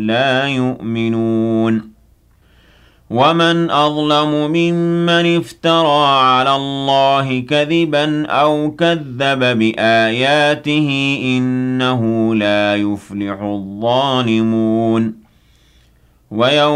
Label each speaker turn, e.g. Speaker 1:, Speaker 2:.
Speaker 1: لا يؤمنون ومن أظلم ممن افترى على الله كذبا أو كذب بآياته إنه لا يفلح الظالمون ويوم